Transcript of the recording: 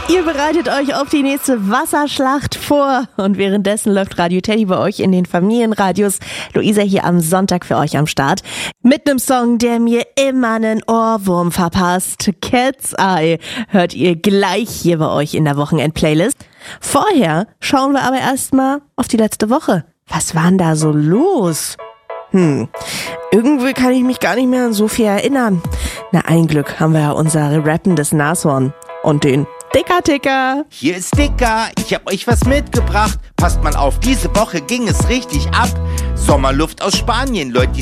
Ihr bereitet euch auf die nächste Wasserschlacht vor und währenddessen läuft Radio Teddy bei euch in den Familienradios. Luisa hier am Sonntag für euch am Start mit einem Song, der mir immer einen Ohrwurm verpasst. Cat's Eye hört ihr gleich hier bei euch in der Wochenend-Playlist. Vorher schauen wir aber erstmal auf die letzte Woche. Was war denn da so los? Irgendwie kann ich mich gar nicht mehr an so viel erinnern. Na, ein Glück haben wir ja unser rappendes Nashorn und den Dicker-Ticker. Hier ist Dicker, ich hab euch was mitgebracht. Passt mal auf, diese Woche ging es richtig ab. Sommerluft aus Spanien, Leute, die